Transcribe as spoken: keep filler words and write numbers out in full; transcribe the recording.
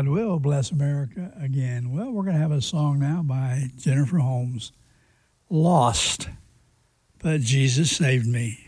God will bless America again. Well, we're going to have a song now by Jennifer Holmes, Lost, but Jesus Saved Me.